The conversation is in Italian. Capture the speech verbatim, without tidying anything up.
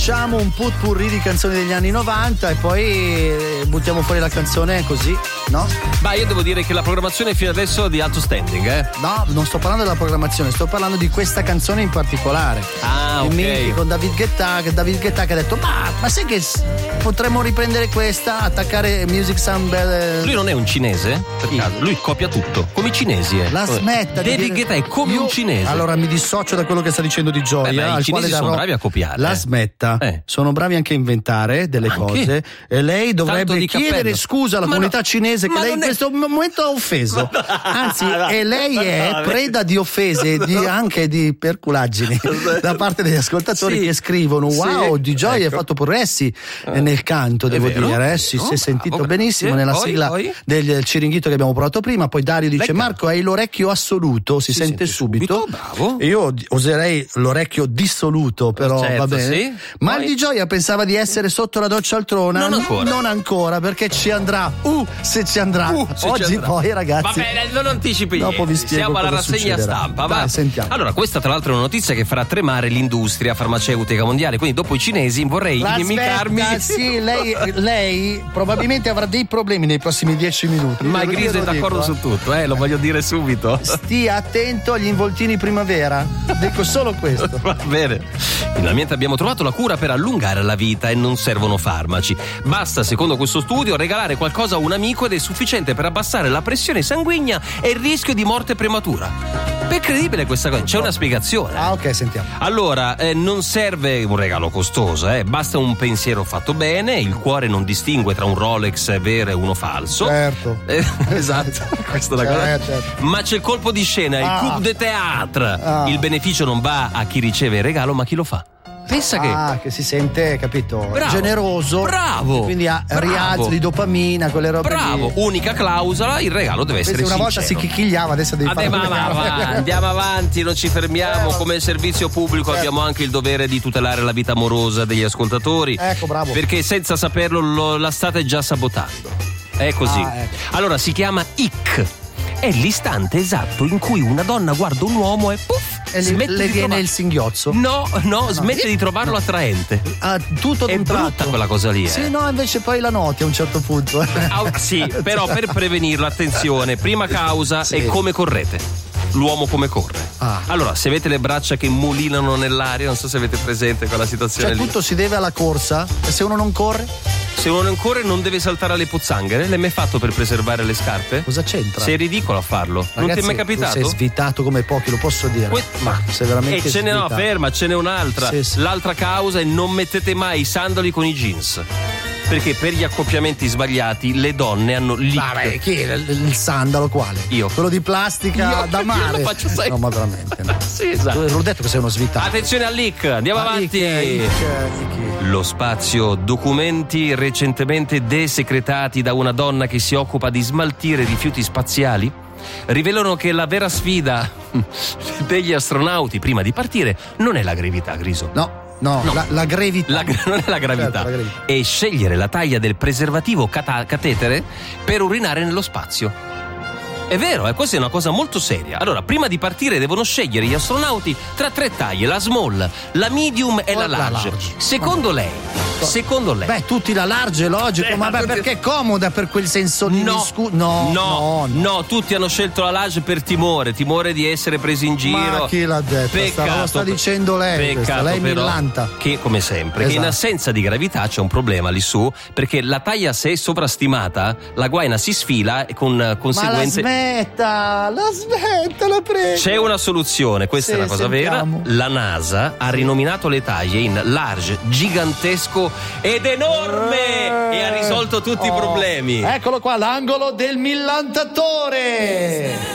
Facciamo un potpourri di canzoni degli anni novanta e poi buttiamo fuori la canzone così, no? Ma io devo dire che la programmazione fino adesso è di alto standing, eh? No, non sto parlando della programmazione, sto parlando di questa canzone in particolare. Ah, ok. ok. Con David Guetta, che David Guetta che ha detto ma, ma sai che potremmo riprendere questa, attaccare Music Sound. Lui non è un cinese? Per caso? Lui copia tutto, come i cinesi, eh. La smetta David dire... Guetta è come Io, un cinese. Allora mi dissocio da quello che sta dicendo Di Gioia. Beh, beh, al i cinesi quale sono darò... bravi a copiare. La eh. smetta, eh. sono bravi anche a inventare delle Anche? cose e lei dovrebbe chiedere cappello. scusa alla Ma comunità no. cinese che Ma lei in non è- questo momento ha offeso. Anzi, e lei è preda di offese e di, anche di perculaggini da parte degli ascoltatori Sì. che scrivono wow, Sì. Di Gioia Ecco. hai fatto progressi nel canto, devo vero? dire, eh? si, No, si è sentito bravo, benissimo grazie. nella Poi, sigla poi? del Ciringhito che abbiamo provato prima. Poi Dario dice Lecca. Marco hai l'orecchio assoluto, si, Si sente, sente subito, subito, bravo. e io userei l'orecchio dissoluto, però Certo, va bene. sì. Ma Poi? il Di Gioia pensava di essere sotto la doccia altrona. Non ancora. Non ancora, perché ci andrà. Uh, se ci andrà. Uh, se ci Oggi andrà. poi, ragazzi. Va bene, non anticipi Dopo niente. vi spiego Siamo alla cosa rassegna succederà. stampa, va. Dai, sentiamo. Allora, questa tra l'altro è una notizia che farà tremare l'industria farmaceutica mondiale, quindi dopo i cinesi vorrei inimicarmi. Aspetta, sì, lei, lei probabilmente avrà dei problemi nei prossimi dieci minuti. Ma Io Gris glielo è d'accordo dico, su tutto, eh, lo voglio dire subito. eh. Stia attento agli involtini primavera. Dico solo questo. Va bene. Finalmente abbiamo trovato la cura per allungare la vita e non servono farmaci. Basta, secondo questo studio, regalare qualcosa a un amico ed è sufficiente per abbassare la pressione sanguigna e il rischio di morte prematura. È incredibile questa cosa, c'è una spiegazione. Ah, ok, sentiamo. Allora, eh, non serve un regalo costoso, eh. Basta un pensiero fatto bene, il cuore non distingue tra un Rolex vero e uno falso. Certo. Eh, esatto, questa è la cosa. Certo, certo. Ma c'è il colpo di scena, il Ah. coup de théâtre. Ah. Il beneficio non va a chi riceve il regalo, ma a chi lo fa. Pensa che. Ah, che si sente, capito? Bravo. Generoso. Bravo. Quindi ha Bravo. rialzo di dopamina, quelle robe. Bravo, lì. unica clausola, il regalo deve essere Quindi una sincero. volta si chicchigliava, adesso devi fare Andiamo un regalo. avanti, andiamo avanti, non ci fermiamo. Eh, Come servizio pubblico certo. abbiamo anche il dovere di tutelare la vita amorosa degli ascoltatori. Ecco, bravo. Perché senza saperlo lo- la state già sabotando. È così. Ah, ecco. Allora si chiama I C. È l'istante esatto in cui una donna guarda un uomo e puff, E le, smette le di viene trovar- il singhiozzo. No, no, smette di trovarlo attraente. Ah, tutto È d'un tratto. brutta quella cosa lì, eh. Sì, no, invece poi la noti a un certo punto. Ah, sì, però per prevenirlo, attenzione, prima causa Sì. è come correte. L'uomo come corre. Ah. Allora, se avete le braccia che mulinano nell'aria, non so se avete presente quella situazione Cioè, lì. tutto si deve alla corsa. E se uno non corre, Se uno non corre non deve saltare alle pozzanghere. L'hai mai fatto per preservare le scarpe? cosa c'entra? Sei ridicolo a farlo. non ti è mai capitato? Tu sei svitato come pochi, lo posso dire. Que- Ma sei veramente E ce n'è no, svitato. ferma, ce n'è un'altra. Sì, sì. L'altra causa è non mettete mai i sandali con i jeans. Perché per gli accoppiamenti sbagliati le donne hanno lì. Vabbè, chi è il, il sandalo quale? Io. Quello di plastica Io- da io mare. lo faccio sempre. No, ma veramente. No. Sì, esatto. L'ho detto che sei uno svitato. Attenzione al leak, andiamo Ah, avanti. Ick, Ick, Ick. Lo spazio documenti recentemente desecretati da una donna che si occupa di smaltire rifiuti spaziali rivelano che la vera sfida degli astronauti prima di partire non è la gravità, Griso. No, no, No. La, la gravità. La- non è la gravità, Certo, la gravità. è scegliere la taglia del preservativo cata- catetere per urinare nello spazio. È vero, eh, questa è una cosa molto seria. Allora, prima di partire devono scegliere gli astronauti tra tre taglie, la small, la medium e O la la large. large. Secondo lei, secondo lei. Beh, tutti la large, logico, Eh, ma ma beh, tutti- perché è comoda per quel senso di No, scu- no, no, no, no. no, tutti hanno scelto la large per timore, timore di essere presi in giro. Ma chi l'ha detto? Sta- lo sta dicendo lei, questa, peccato lei però millanta. che, come sempre, che in Esatto. assenza di gravità c'è un problema lì su, perché la taglia se è sovrastimata, la guaina si sfila e con Ma la conseguenze. smetta, la smetta, la prego. C'è una soluzione, questa Sì, è la cosa sentiamo. vera. La NASA ha rinominato le taglie in large, gigantesco ed enorme e ha risolto tutti i Oh. problemi. Eccolo qua, l'angolo del millantatore.